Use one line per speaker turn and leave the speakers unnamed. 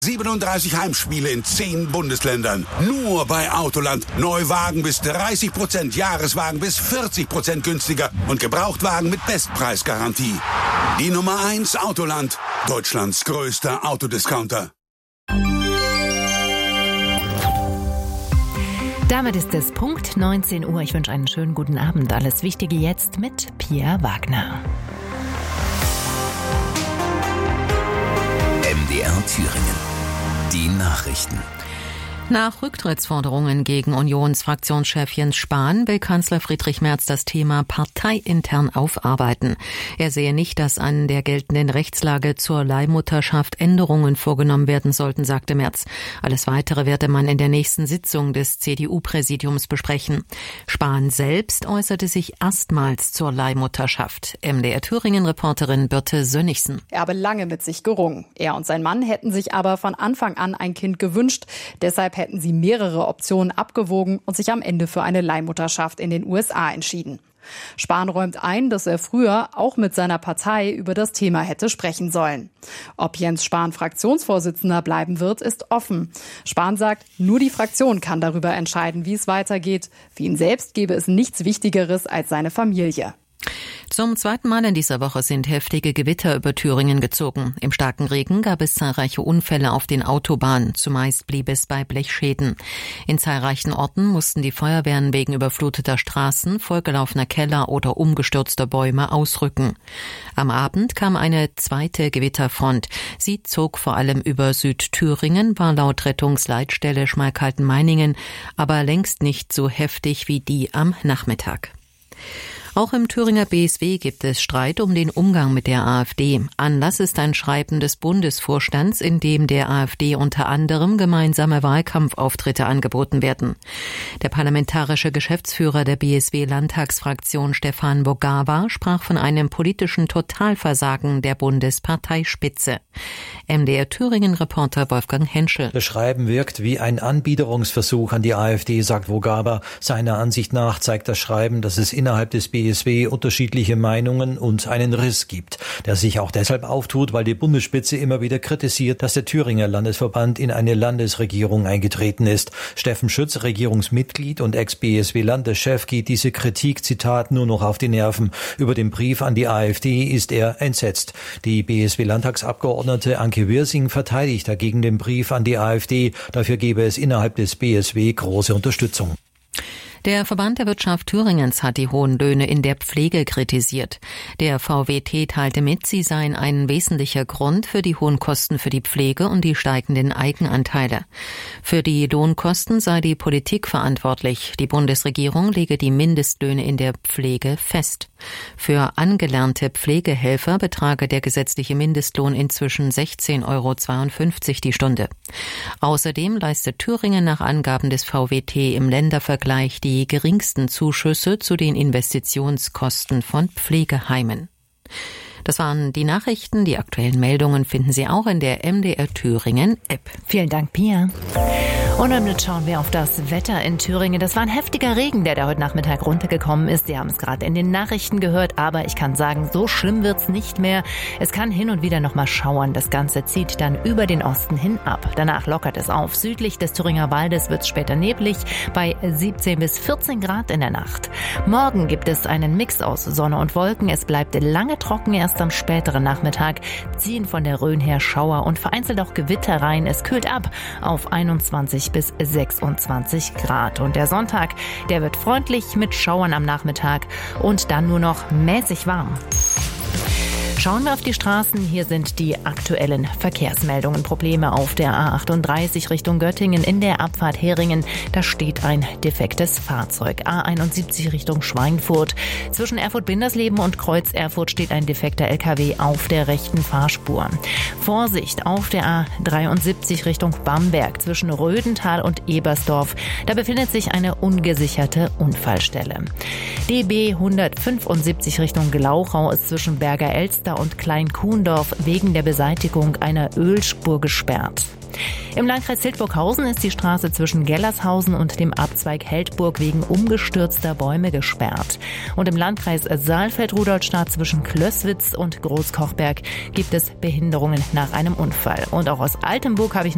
37 Heimspiele in 10 Bundesländern. Nur bei Autoland. Neuwagen bis 30%, Jahreswagen bis 40% günstiger und Gebrauchtwagen mit Bestpreisgarantie. Die Nummer 1 Autoland. Deutschlands größter Autodiscounter.
Damit ist es Punkt 19 Uhr. Ich wünsche einen schönen guten Abend. Alles Wichtige jetzt mit Pia Wagner.
MDR Thüringen. Die Nachrichten.
Nach Rücktrittsforderungen gegen Unionsfraktionschef Jens Spahn will Kanzler Friedrich Merz das Thema parteiintern aufarbeiten. Er sehe nicht, dass an der geltenden Rechtslage zur Leihmutterschaft Änderungen vorgenommen werden sollten, sagte Merz. Alles Weitere werde man in der nächsten Sitzung des CDU-Präsidiums besprechen. Spahn selbst äußerte sich erstmals zur Leihmutterschaft. MDR Thüringen-Reporterin Birte Sönnigsen.
Er habe lange mit sich gerungen. Er und sein Mann hätten sich aber von Anfang an ein Kind gewünscht. Deshalb hätten sie mehrere Optionen abgewogen und sich am Ende für eine Leihmutterschaft in den USA entschieden. Spahn räumt ein, dass er früher auch mit seiner Partei über das Thema hätte sprechen sollen. Ob Jens Spahn Fraktionsvorsitzender bleiben wird, ist offen. Spahn sagt, nur die Fraktion kann darüber entscheiden, wie es weitergeht. Für ihn selbst gäbe es nichts Wichtigeres als seine Familie.
Zum zweiten Mal in dieser Woche sind heftige Gewitter über Thüringen gezogen. Im starken Regen gab es zahlreiche Unfälle auf den Autobahnen. Zumeist blieb es bei Blechschäden. In zahlreichen Orten mussten die Feuerwehren wegen überfluteter Straßen, vollgelaufener Keller oder umgestürzter Bäume ausrücken. Am Abend kam eine zweite Gewitterfront. Sie zog vor allem über Südthüringen, war laut Rettungsleitstelle Schmalkalden-Meiningen aber längst nicht so heftig wie die am Nachmittag. Auch im Thüringer BSW gibt es Streit um den Umgang mit der AfD. Anlass ist ein Schreiben des Bundesvorstands, in dem der AfD unter anderem gemeinsame Wahlkampfauftritte angeboten werden. Der parlamentarische Geschäftsführer der BSW-Landtagsfraktion Stefan Bogawa sprach von einem politischen Totalversagen der Bundesparteispitze. MDR Thüringen-Reporter Wolfgang Henschel.
Das Schreiben wirkt wie ein Anbiederungsversuch an die AfD, sagt Bogawa. Seiner Ansicht nach zeigt das Schreiben, dass es innerhalb des BSW unterschiedliche Meinungen und einen Riss gibt, der sich auch deshalb auftut, weil die Bundesspitze immer wieder kritisiert, dass der Thüringer Landesverband in eine Landesregierung eingetreten ist. Steffen Schütz, Regierungsmitglied und Ex-BSW-Landeschef, geht diese Kritik, Zitat, nur noch auf die Nerven. Über den Brief an die AfD ist er entsetzt. Die BSW-Landtagsabgeordnete Anke Wirsing verteidigt dagegen den Brief an die AfD. Dafür gebe es innerhalb des BSW große Unterstützung.
Der Verband der Wirtschaft Thüringens hat die hohen Löhne in der Pflege kritisiert. Der VWT teilte mit, sie seien ein wesentlicher Grund für die hohen Kosten für die Pflege und die steigenden Eigenanteile. Für die Lohnkosten sei die Politik verantwortlich. Die Bundesregierung lege die Mindestlöhne in der Pflege fest. Für angelernte Pflegehelfer betrage der gesetzliche Mindestlohn inzwischen 16,52 € die Stunde. Außerdem leistet Thüringen nach Angaben des VWT im Ländervergleich die geringsten Zuschüsse zu den Investitionskosten von Pflegeheimen. Das waren die Nachrichten. Die aktuellen Meldungen finden Sie auch in der MDR Thüringen App.
Vielen Dank, Pia. Und damit schauen wir auf das Wetter in Thüringen. Das war ein heftiger Regen, der da heute Nachmittag runtergekommen ist. Sie haben es gerade in den Nachrichten gehört, aber ich kann sagen, so schlimm wird's nicht mehr. Es kann hin und wieder noch mal schauern. Das Ganze zieht dann über den Osten hin ab. Danach lockert es auf. Südlich des Thüringer Waldes wird's später neblig bei 17 bis 14 Grad in der Nacht. Morgen gibt es einen Mix aus Sonne und Wolken. Es bleibt lange trocken. Erst am späteren Nachmittag ziehen von der Rhön her Schauer und vereinzelt auch Gewitter rein. Es kühlt ab auf 21 bis 26 Grad. Und der Sonntag, der wird freundlich mit Schauern am Nachmittag und dann nur noch mäßig warm. Schauen wir auf die Straßen. Hier sind die aktuellen Verkehrsmeldungen. Probleme auf der A38 Richtung Göttingen in der Abfahrt Heringen. Da steht ein defektes Fahrzeug. A71 Richtung Schweinfurt. Zwischen Erfurt-Bindersleben und Kreuz Erfurt steht ein defekter LKW auf der rechten Fahrspur. Vorsicht auf der A73 Richtung Bamberg zwischen Rödental und Ebersdorf. Da befindet sich eine ungesicherte Unfallstelle. DB 175 Richtung Glauchau ist zwischen Berger Elster und Klein-Kuhndorf wegen der Beseitigung einer Ölspur gesperrt. Im Landkreis Hildburghausen ist die Straße zwischen Gellershausen und dem Abzweig Heldburg wegen umgestürzter Bäume gesperrt. Und im Landkreis Saalfeld-Rudolstadt zwischen Klößwitz und Großkochberg gibt es Behinderungen nach einem Unfall. Und auch aus Altenburg habe ich